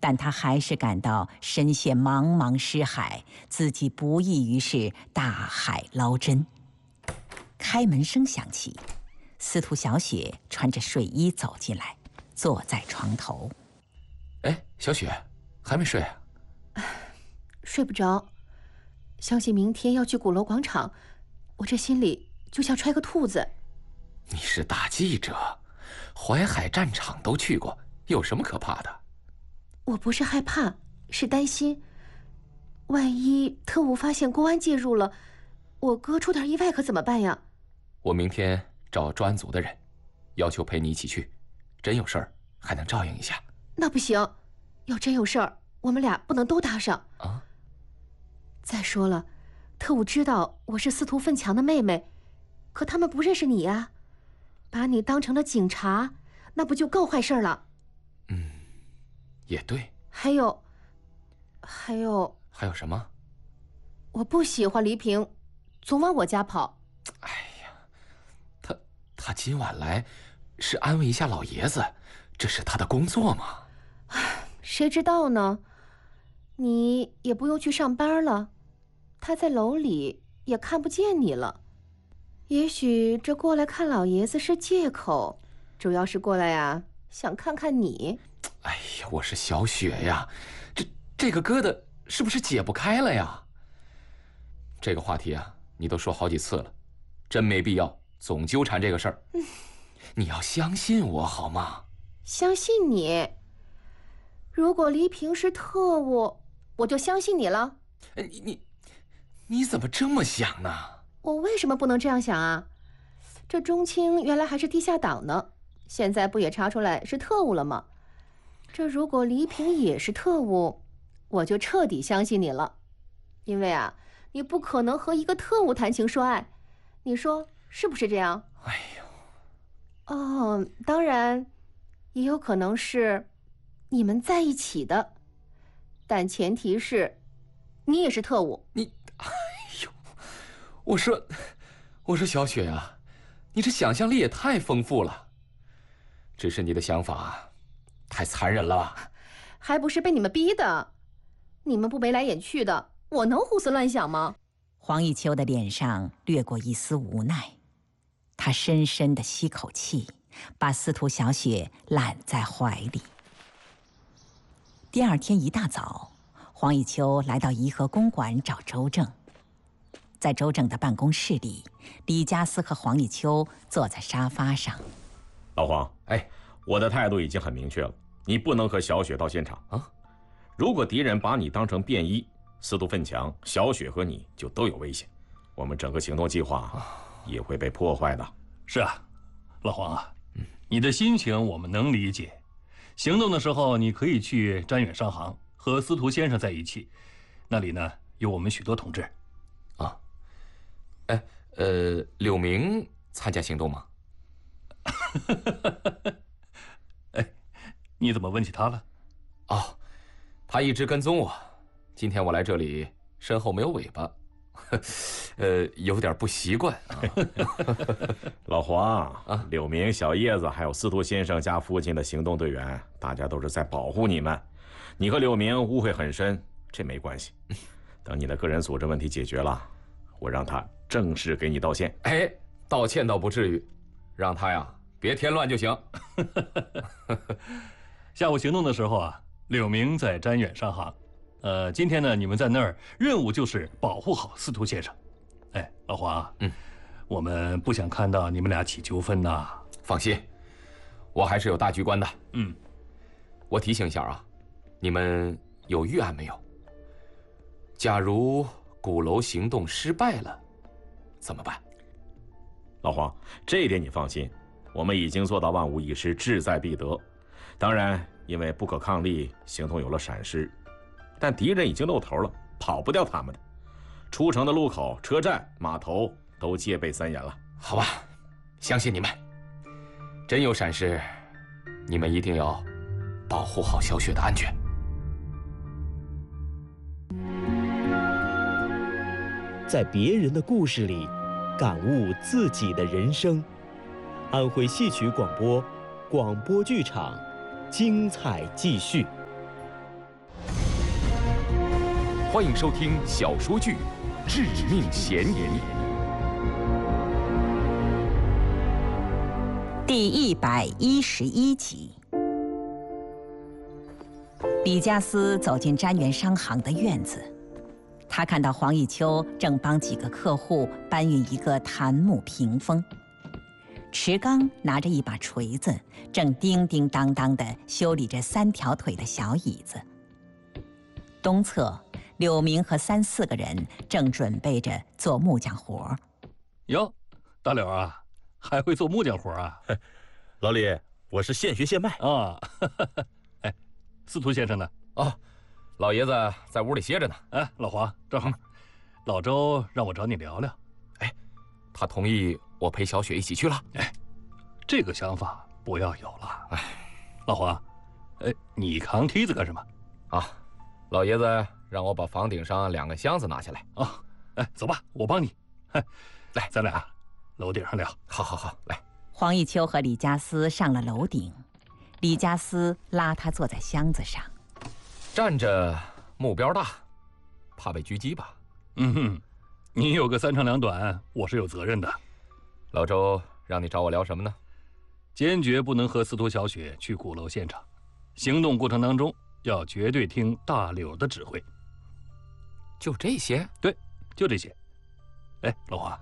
但他还是感到身陷茫茫尸海，自己不易于是大海捞针。开门声响起，司徒小雪穿着睡衣走进来，坐在床头。 哎，小雪，还没睡啊？ 睡不着，想起明天要去鼓楼广场，我这心里就像揣个兔子。 你是大记者，淮海战场都去过，有什么可怕的？ 我不是害怕，是担心，万一特务发现公安介入了，我哥出点意外可怎么办呀？ 我明天找专案组的人，要求陪你一起去，真有事儿还能照应一下。 那不行，要真有事儿，我们俩不能都搭上啊。 再说了，特务知道我是司徒奋强的妹妹，可他们不认识你呀，把你当成了警察，那不就更坏事了？ 也对。 还有什么？ 我不喜欢黎平总往我家跑。 哎呀，他今晚来是安慰一下老爷子，这是他的工作嘛。 谁知道呢？你也不用去上班了，他在楼里也看不见你了。也许这过来看老爷子是借口，主要是过来呀，想看看你。 哎呀，我是小雪呀，这个疙瘩是不是解不开了呀？这个话题啊，你都说好几次了，真没必要总纠缠这个事儿。你要相信我好吗？ 相信你。如果黎平是特务，我就相信你了。 你怎么这么想呢？ 我为什么不能这样想啊？这钟青原来还是地下党呢，现在不也查出来是特务了吗？这如果黎平也是特务，我就彻底相信你了。因为啊，你不可能和一个特务谈情说爱，你说是不是这样？ 哎呦， 哦，当然，也有可能是你们在一起的，但前提是你也是特务。 哎呦，我说小雪啊，你这想象力也太丰富了，只是你的想法太残忍了吧？ 还不是被你们逼的，你们不眉来眼去的，我能胡思乱想吗？ 黄以秋的脸上掠过一丝无奈，他深深地吸口气，把司徒小雪揽在怀里。第二天一大早，黄以秋来到颐和公馆找周正。在周正的办公室里，李家思和黄以秋坐在沙发上。 老黄，我的态度已经很明确了，你不能和小雪到现场啊！如果敌人把你当成便衣，司徒奋强、小雪和你就都有危险，我们整个行动计划也会被破坏的。 是啊，老黄啊，你的心情我们能理解。行动的时候，你可以去瞻远商行和司徒先生在一起，那里呢有我们许多同志。 啊，柳明参加行动吗？ 你怎么问起他了？ 哦，他一直跟踪我，今天我来这里，身后没有尾巴，有点不习惯啊。 老黄啊，柳明、小叶子还有司徒先生家附近的行动队员，大家都是在保护你们。你和柳明误会很深，这没关系。等你的个人组织问题解决了，我让他正式给你道歉。 道歉倒不至于，让他呀别添乱就行。 下午行动的时候啊，柳明在瞻远商行，今天呢你们在那儿，任务就是保护好司徒先生。老黄啊，我们不想看到你们俩起纠纷呐。 放心，我还是有大局观的。我提醒一下啊，你们有预案没有？假如鼓楼行动失败了，怎么办？ 老黄，这一点你放心，我们已经做到万无一失，志在必得。当然，因为不可抗力，行动有了闪失，但敌人已经露头了，跑不掉他们的。出城的路口、车站、码头都戒备森严了。 好吧，相信你们。真有闪失，你们一定要保护好小雪的安全。 在别人的故事里，感悟自己的人生。安徽戏曲广播，广播剧场，精彩继续。 欢迎收听小说剧《致命嫌疑》 第111集。李家私走进瞻元商行的院子，他看到黄一秋正帮几个客户搬运一个檀木屏风，池刚拿着一把锤子，正叮叮当当地修理着3条腿的小椅子。东侧，柳明和3、4个人正准备着做木匠活。 哟，大柳啊，还会做木匠活啊？ 老李，我是现学现卖啊。哎，司徒先生呢？ 哦，老爷子在屋里歇着呢。 哎，老黄，正好，老周让我找你聊聊。 哎，他同意我陪小雪一起去了。 哎，这个想法不要有了。哎，老黄，你扛梯子干什么？ 啊，老爷子让我把房顶上2个箱子拿下来。 啊，哎，走吧，我帮你。来，咱俩楼顶上聊。 好，来。 黄一秋和李家私上了楼顶，李家私拉他坐在箱子上。 站着目标大，怕被狙击吧？ 嗯哼，你有个3长2短，我是有责任的。 老周让你找我聊什么呢？ 坚决不能和司徒小雪去鼓楼现场，行动过程当中要绝对听大柳的指挥。 就这些？ 对，就这些。哎，老华，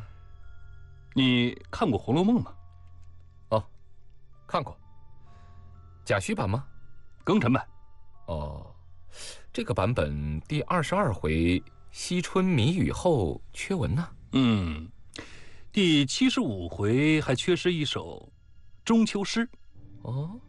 你看过《红楼梦》吗？ 哦，看过。贾诩版吗？ 庚辰版。 哦，这个版本第22回惜春谜语后缺文呢。 第75回还缺失一首中秋诗。 哦，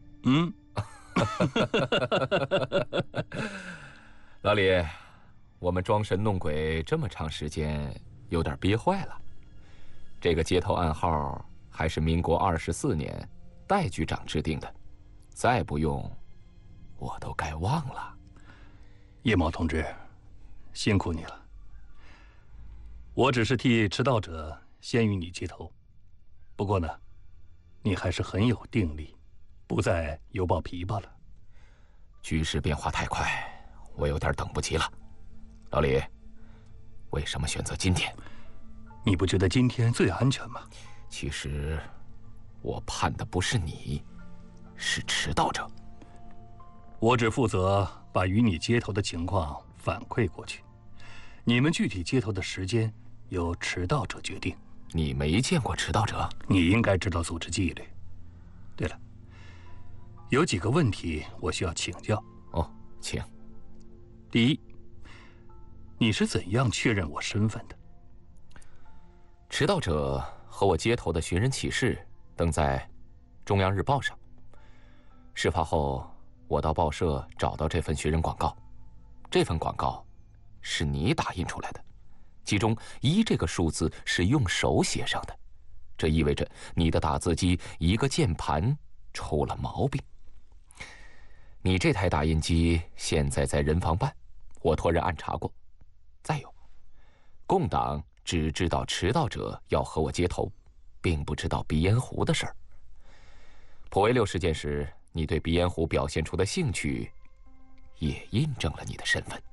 老李，我们装神弄鬼这么长时间，有点憋坏了。这个街头暗号还是民国24年戴局长制定的，再不用，我都该忘了。 叶某同志，辛苦你了。我只是替迟到者先与你接头，不过呢，你还是很有定力，不再犹抱琵琶了。 局势变化太快，我有点等不及了。老李，为什么选择今天？ 你不觉得今天最安全吗？ 其实，我盼的不是你，是迟到者。 我只负责把与你接头的情况反馈过去，你们具体接头的时间由迟到者决定。 你没见过迟到者？ 你应该知道组织纪律。对了，有几个问题我需要请教。 哦，请。 第一，你是怎样确认我身份的？ 迟到者和我接头的寻人启事登在《中央日报》上。事发后，我到报社找到这份寻人广告，这份广告是你打印出来的，其中1这个数字是用手写上的，这意味着你的打字机一个键盘出了毛病。你这台打印机现在在人防办，我托人暗查过。再有，共党只知道迟到者要和我接头，并不知道鼻烟壶的事儿。普维6事件时，你对鼻烟壶表现出的兴趣，也印证了你的身份。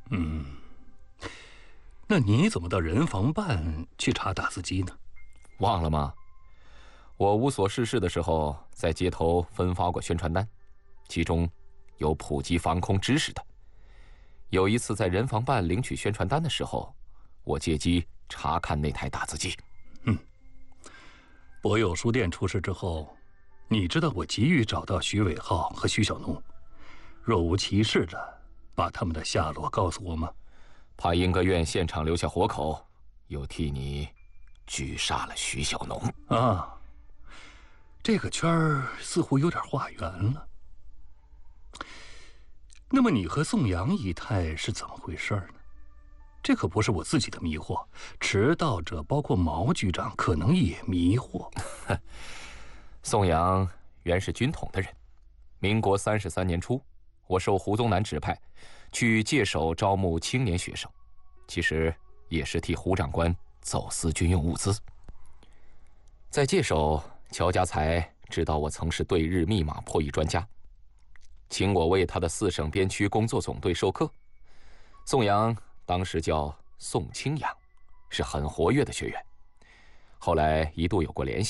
那你怎么到人防办去查打字机呢？ 忘了吗？我无所事事的时候，在街头分发过宣传单，其中有普及防空知识的。有一次在人防办领取宣传单的时候，我借机查看那台打字机。 博友书店出事之后，你知道我急于找到徐伟浩和徐小农，若无其事的把他们的下落告诉我吗？ 怕英歌院现场留下活口，又替你狙杀了徐小农啊。这个圈儿似乎有点画圆了。那么你和宋阳一太是怎么回事呢？这可不是我自己的迷惑，迟到者包括毛局长可能也迷惑。 宋阳原是军统的人，民国33年初，我受胡宗南指派，去界首招募青年学生，其实也是替胡长官走私军用物资。在界首，乔家才知道我曾是对日密码破译专家，请我为他的4省边区工作总队授课。宋阳当时叫宋清扬，是很活跃的学员。后来一度有过联系。